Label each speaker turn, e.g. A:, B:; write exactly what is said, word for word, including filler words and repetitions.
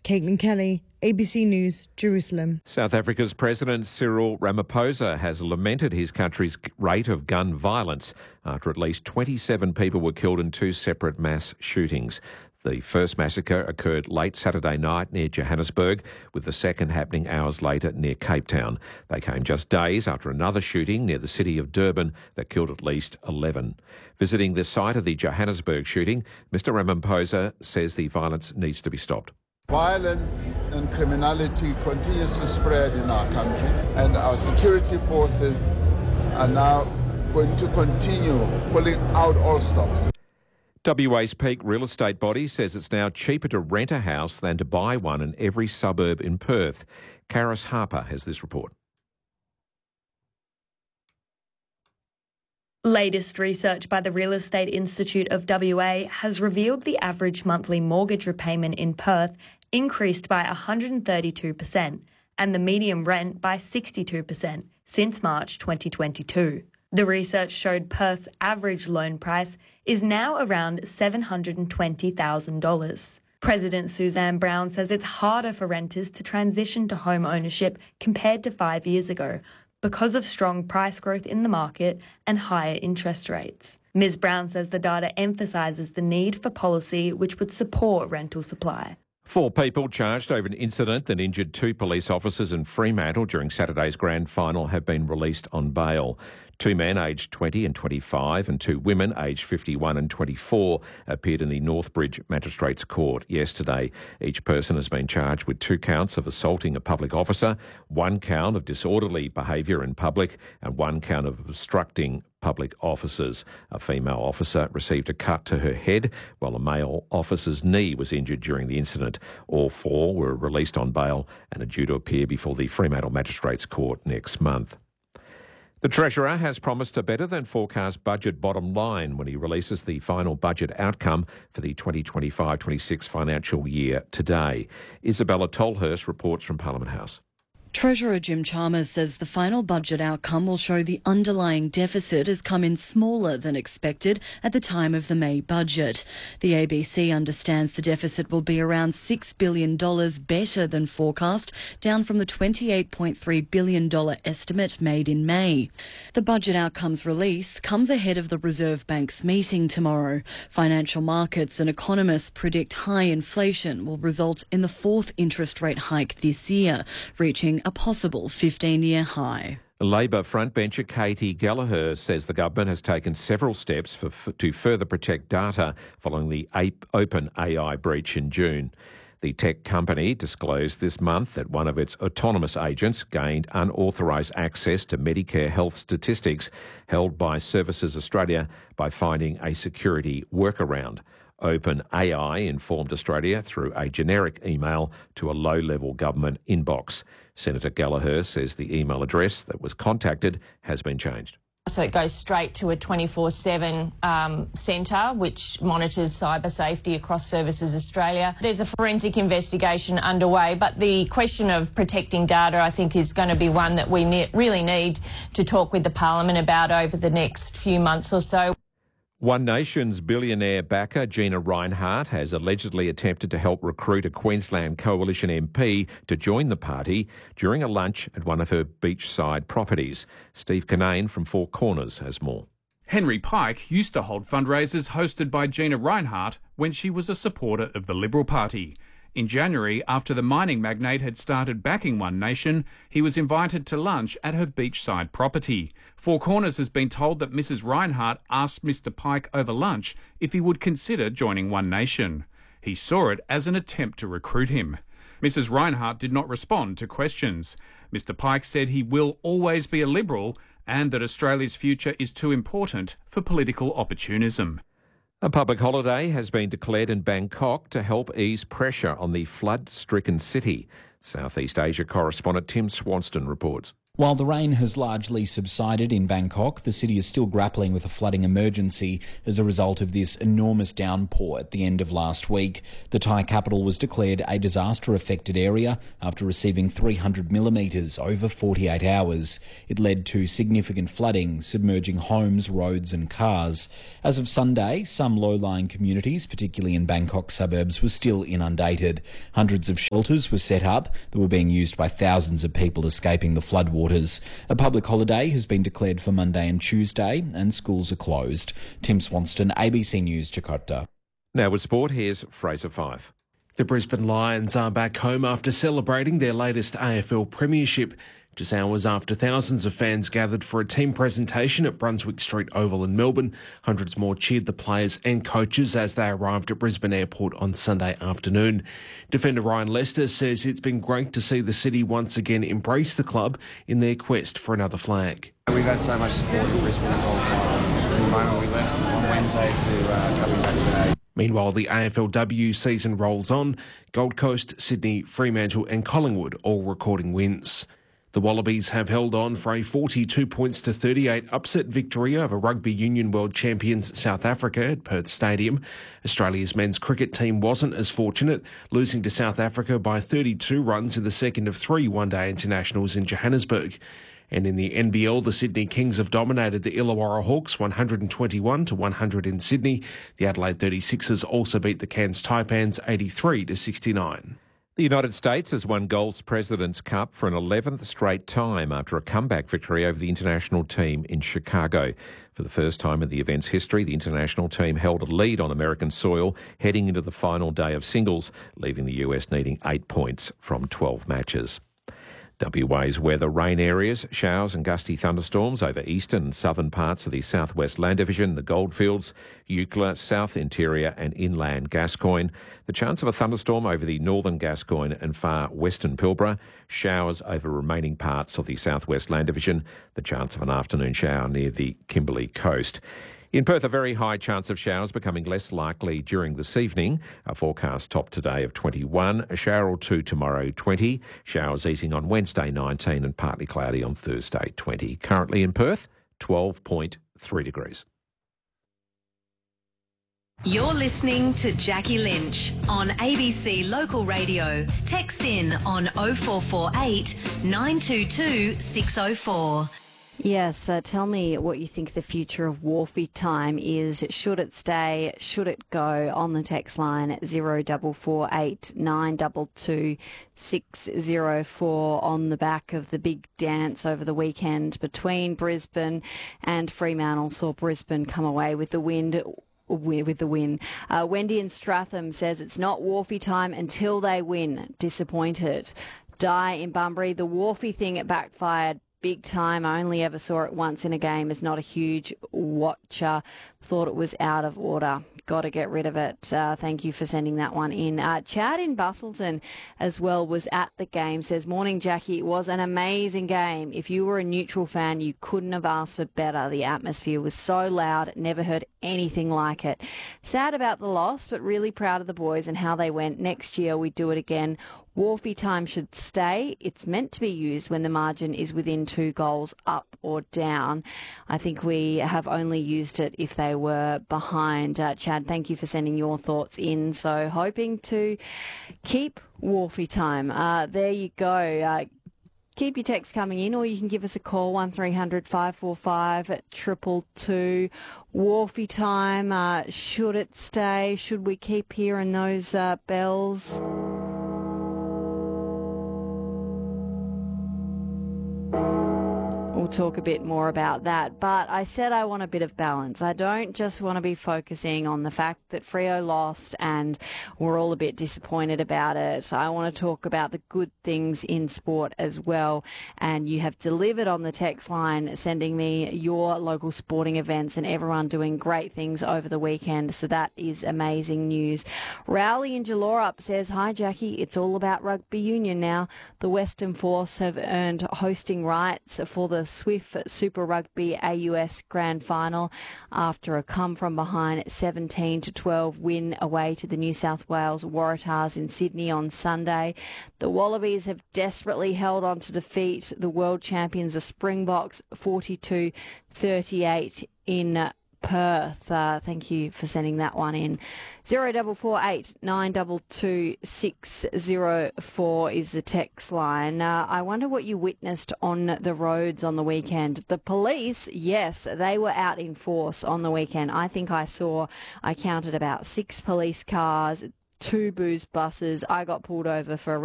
A: Caitlin Kelly, A B C News, Jerusalem.
B: South Africa's President Cyril Ramaphosa has lamented his country's rate of gun violence after at least twenty-seven people were killed in two separate mass shootings. The first massacre occurred late Saturday night near Johannesburg, with the second happening hours later near Cape Town. They came just days after another shooting near the city of Durban that killed at least eleven. Visiting the site of the Johannesburg shooting, Mister Ramaphosa says the violence needs to be stopped.
C: Violence and criminality continues to spread in our country, and our security forces are now going to continue pulling out all stops.
B: W A's peak real estate body says it's now cheaper to rent a house than to buy one in every suburb in Perth. Karis Harper has this report.
D: Latest research by the Real Estate Institute of W A has revealed the average monthly mortgage repayment in Perth increased by one hundred thirty-two percent and the median rent by sixty-two percent since March twenty twenty-two. The research showed Perth's average loan price is now around seven hundred twenty thousand dollars. President Suzanne Brown says it's harder for renters to transition to home ownership compared to five years ago because of strong price growth in the market and higher interest rates. Miz Brown says the data emphasises the need for policy which would support rental supply.
B: Four people charged over an incident that injured two police officers in Fremantle during Saturday's grand final have been released on bail. Two men aged twenty and twenty-five and two women aged fifty-one and twenty-four appeared in the Northbridge Magistrates Court yesterday. Each person has been charged with two counts of assaulting a public officer, one count of disorderly behaviour in public and one count of obstructing public officers. A female officer received a cut to her head while a male officer's knee was injured during the incident. All four were released on bail and are due to appear before the Fremantle Magistrates Court next month. The Treasurer has promised a better than forecast budget bottom line when he releases the final budget outcome for the twenty twenty-five twenty-six financial year today. Isabella Tolhurst reports from Parliament House.
E: Treasurer Jim Chalmers says the final budget outcome will show the underlying deficit has come in smaller than expected at the time of the May budget. The A B C understands the deficit will be around six billion dollars better than forecast, down from the twenty-eight point three billion dollars estimate made in May. The budget outcomes release comes ahead of the Reserve Bank's meeting tomorrow. Financial markets and economists predict high inflation will result in the fourth interest rate hike this year, reaching a possible fifteen-year high.
B: Labor frontbencher Katie Gallagher says the government has taken several steps for, for, to further protect data following the OpenAI breach in June. The tech company disclosed this month that one of its autonomous agents gained unauthorised access to Medicare health statistics held by Services Australia by finding a security workaround. OpenAI informed Australia through a generic email to a low-level government inbox. Senator Gallagher says the email address that was contacted has been changed.
F: So it goes straight to a twenty-four seven um, centre which monitors cyber safety across Services Australia. There's a forensic investigation underway, but the question of protecting data I think is going to be one that we ne- really need to talk with the Parliament about over the next few months or so.
B: One Nation's billionaire backer Gina Rinehart has allegedly attempted to help recruit a Queensland Coalition M P to join the party during a lunch at one of her beachside properties. Steve Kinane from Four Corners has more.
G: Henry Pike used to hold fundraisers hosted by Gina Rinehart when she was a supporter of the Liberal Party. In January, after the mining magnate had started backing One Nation, he was invited to lunch at her beachside property. Four Corners has been told that Missus Rinehart asked Mister Pike over lunch if he would consider joining One Nation. He saw it as an attempt to recruit him. Missus Rinehart did not respond to questions. Mister Pike said he will always be a Liberal and that Australia's future is too important for political opportunism.
B: A public holiday has been declared in Bangkok to help ease pressure on the flood-stricken city. Southeast Asia correspondent Tim Swanston reports.
H: While the rain has largely subsided in Bangkok, the city is still grappling with a flooding emergency as a result of this enormous downpour at the end of last week. The Thai capital was declared a disaster-affected area after receiving three hundred millimetres over forty-eight hours. It led to significant flooding, submerging homes, roads and cars. As of Sunday, some low-lying communities, particularly in Bangkok suburbs, were still inundated. Hundreds of shelters were set up that were being used by thousands of people escaping the floodwaters. A public holiday has been declared for Monday and Tuesday, and schools are closed. Tim Swanston, A B C News, Jakarta.
B: Now with sport, here's Fraser Fife.
I: The Brisbane Lions are back home after celebrating their latest A F L premiership, just hours after thousands of fans gathered for a team presentation at Brunswick Street Oval in Melbourne. Hundreds more cheered the players and coaches as they arrived at Brisbane Airport on Sunday afternoon. Defender Ryan Lester says it's been great to see the city once again embrace the club in their quest for another flag.
J: We've had so much support in Brisbane the whole time. From the moment we left on Wednesday to uh, coming back today.
I: Meanwhile, the A F L W season rolls on. Gold Coast, Sydney, Fremantle and Collingwood all recording wins. The Wallabies have held on for a forty-two points to thirty-eight upset victory over Rugby Union World Champions South Africa at Perth Stadium. Australia's men's cricket team wasn't as fortunate, losing to South Africa by thirty-two runs in the second of three one-day internationals in Johannesburg. And in the N B L, the Sydney Kings have dominated the Illawarra Hawks one hundred twenty-one to one hundred in Sydney. The Adelaide thirty-sixers also beat the Cairns Taipans eighty-three to sixty-nine.
B: The United States has won Golf's President's Cup for an eleventh straight time after a comeback victory over the international team in Chicago. For the first time in the event's history, the international team held a lead on American soil heading into the final day of singles, leaving the U S needing eight points from twelve matches. W A's weather: rain areas, showers and gusty thunderstorms over eastern and southern parts of the Southwest Land Division, the Goldfields, Eucla, South Interior and inland Gascoyne. The chance of a thunderstorm over the northern Gascoyne and far western Pilbara. Showers over remaining parts of the Southwest Land Division. The chance of an afternoon shower near the Kimberley coast. In Perth, a very high chance of showers becoming less likely during this evening. A forecast top today of twenty-one, a shower or two tomorrow, twenty. Showers easing on Wednesday, nineteen, and partly cloudy on Thursday, twenty. Currently in Perth, twelve point three degrees.
K: You're listening to Jackie Lynch on A B C Local Radio. Text in on oh four four eight, nine two two, six oh four.
L: Yes, uh, tell me what you think the future of Wharfie time is. Should it stay? Should it go? On the text line at zero four four eight, nine two two, six oh four on the back of the big dance over the weekend between Brisbane and Fremantle. Saw Brisbane come away with the wind. With the win. Uh, Wendy in Stratham says it's not Wharfie time until they win. Disappointed. Di in Bunbury, the Wharfie thing, it backfired big time. I only ever saw it once in a game. As not a huge watcher. Thought it was out of order. Got to get rid of it. Uh, thank you for sending that one in. Uh, Chad in Bustleton as well was at the game. Says, morning, Jackie. It was an amazing game. If you were a neutral fan, you couldn't have asked for better. The atmosphere was so loud. Never heard anything like it. Sad about the loss, but really proud of the boys and how they went. Next year, we do it again. Wharfie time should stay. It's meant to be used when the margin is within two goals up or down. I think we have only used it if they were behind. Uh, Chad, thank you for sending your thoughts in. So hoping to keep Wharfie time. Uh, there you go. Uh, Keep your text coming in, or you can give us a call, one three hundred, five four five, two two two. Wharfie time, uh, should it stay? Should we keep hearing those uh, bells? We'll talk a bit more about that, but I said I want a bit of balance. I don't just want to be focusing on the fact that Freo lost and we're all a bit disappointed about it. I want to talk about the good things in sport as well, and you have delivered on the text line, sending me your local sporting events and everyone doing great things over the weekend, so that is amazing news. Rowley in Jallorup says, hi Jackie, it's all about rugby union now. The Western Force have earned hosting rights for the Swift Super Rugby A U S Grand Final after a come-from-behind seventeen to twelve win away to the New South Wales Waratahs in Sydney on Sunday. The Wallabies have desperately held on to defeat the world champions, the Springboks, forty-two thirty-eight in Perth. Uh, thank you for sending that one in. Zero double four eight nine double two six zero four is the text line. Uh, I wonder what you witnessed on the roads on the weekend. The police, yes, they were out in force on the weekend. I think I saw, I counted about six police cars, two booze buses. I got pulled over for